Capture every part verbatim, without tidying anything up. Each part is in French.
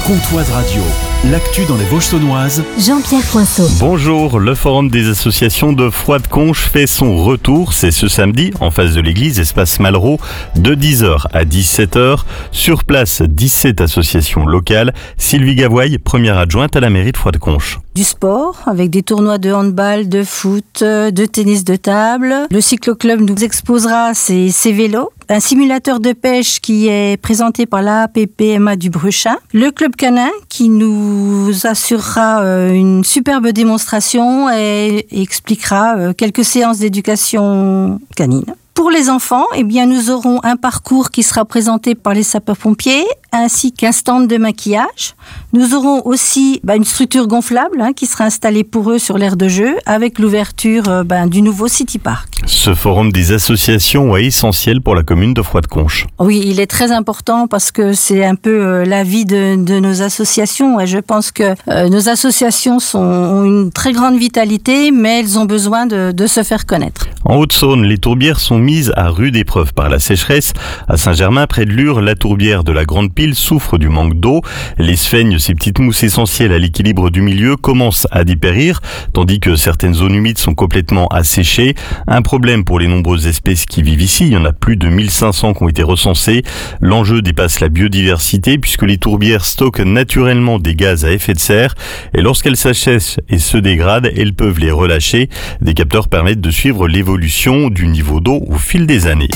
Comtoise Radio, l'actu dans les Vosges saunoises. Jean-Pierre Coinceau. Bonjour, le forum des associations de Froide-Conches fait son retour. C'est ce samedi, en face de l'église, espace Malraux, de dix heures à dix-sept heures. Sur place, dix-sept associations locales. Sylvie Gavoy, première adjointe à la mairie de Froide-Conches. Du sport, avec des tournois de handball, de foot, de tennis de table. Le cycloclub nous exposera ses, ses vélos. Un simulateur de pêche qui est présenté par la A P P M A du Bruchin. Le club canin qui nous assurera une superbe démonstration et expliquera quelques séances d'éducation canine. Pour les enfants, eh bien, nous aurons un parcours qui sera présenté par les sapeurs-pompiers, ainsi qu'un stand de maquillage. Nous aurons aussi bah, une structure gonflable hein, qui sera installée pour eux sur l'aire de jeu, avec l'ouverture euh, bah, du nouveau City Park. Ce forum des associations est essentiel pour la commune de Froide-Conches. Oui, il est très important parce que c'est un peu euh, la vie de, de nos associations. Et je pense que euh, nos associations sont, ont une très grande vitalité, mais elles ont besoin de, de se faire connaître. En Haute-Saône, les tourbières sont mises à rude épreuve par la sécheresse. À Saint-Germain, près de Lure, la tourbière de la Grande Pile souffre du manque d'eau. Les sphègnes, ces petites mousses essentielles à l'équilibre du milieu, commencent à dépérir, tandis que certaines zones humides sont complètement asséchées. Un problème pour les nombreuses espèces qui vivent ici. Il y en a plus de mille cinq cents qui ont été recensées. L'enjeu dépasse la biodiversité puisque les tourbières stockent naturellement des gaz à effet de serre et lorsqu'elles s'assèchent et se dégradent, elles peuvent les relâcher. Des capteurs permettent de suivre l'évolution du niveau d'eau au fil des années.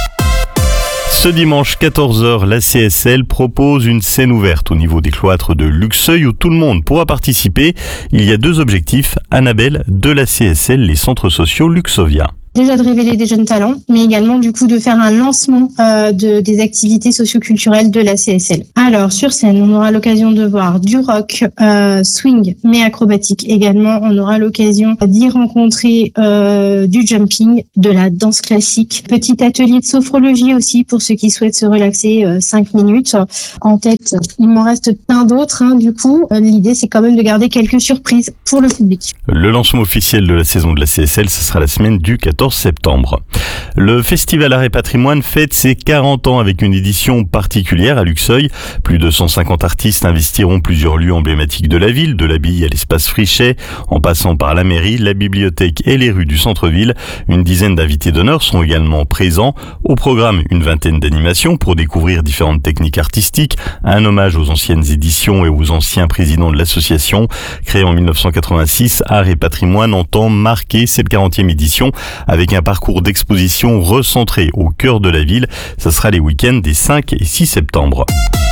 Ce dimanche quatorze heures, la C S L propose une scène ouverte au niveau des cloîtres de Luxeuil où tout le monde pourra participer. Il y a deux objectifs. Annabelle de la C S L, les centres sociaux Luxovia. Déjà de révéler des jeunes talents, mais également du coup de faire un lancement euh, de, des activités socioculturelles de la C S L. Alors sur scène, on aura l'occasion de voir du rock, euh, swing, mais acrobatique également. On aura l'occasion d'y rencontrer euh, du jumping, de la danse classique, petit atelier de sophrologie aussi pour ceux qui souhaitent se relaxer euh, cinq minutes. En tête, il m'en reste plein d'autres. Hein, du coup, euh, l'idée c'est quand même de garder quelques surprises pour le public. Le lancement officiel de la saison de la C S L, ce sera la semaine du quatorze septembre. Le Festival Art et Patrimoine fête ses quarante ans avec une édition particulière à Luxeuil. Plus de cent cinquante artistes investiront plusieurs lieux emblématiques de la ville, de l'abbaye à l'espace Frichet, en passant par la mairie, la bibliothèque et les rues du centre-ville. Une dizaine d'invités d'honneur sont également présents. Au programme, une vingtaine d'animations pour découvrir différentes techniques artistiques, un hommage aux anciennes éditions et aux anciens présidents de l'association. Créée en mille neuf cent quatre-vingt-six, Art et Patrimoine entend marquer cette quarantième édition avec un parcours d'exposition recentré au cœur de la ville. Ce sera les week-ends des cinq et six septembre.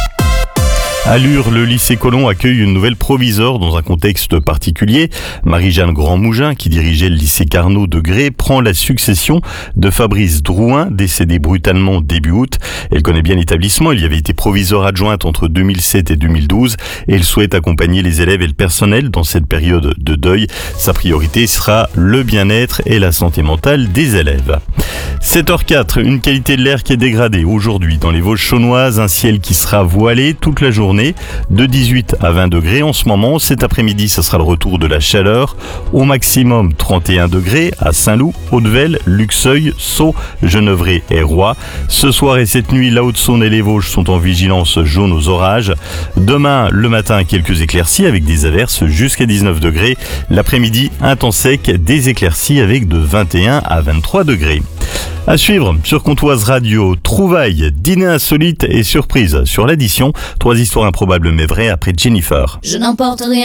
À Lure, le lycée Colomb accueille une nouvelle proviseure dans un contexte particulier. Marie-Jeanne Grandmougin, qui dirigeait le lycée Carnot de Grès, prend la succession de Fabrice Drouin, décédé brutalement début août. Elle connaît bien l'établissement, elle y avait été proviseure adjointe entre deux mille sept et deux mille douze et elle souhaite accompagner les élèves et le personnel dans cette période de deuil. Sa priorité sera le bien-être et la santé mentale des élèves. sept heures quatre, une qualité de l'air qui est dégradée aujourd'hui dans les Vosges saunoises, un ciel qui sera voilé toute la journée. De dix-huit à vingt degrés en ce moment. Cet après-midi, ce sera le retour de la chaleur. Au maximum, trente et un degrés à Saint-Loup, Hautevelle, Luxeuil, Sceaux, Genevrey et Roy. Ce soir et cette nuit, la Haute-Saône et les Vosges sont en vigilance jaune aux orages. Demain, le matin, quelques éclaircies avec des averses jusqu'à dix-neuf degrés. L'après-midi, un temps sec, des éclaircies avec de vingt et un à vingt-trois degrés. À suivre sur Comtoise Radio, trouvailles, dîner insolite et surprise sur l'addition. Trois histoires improbables mais vraies après Jennifer. Je n'emporte rien.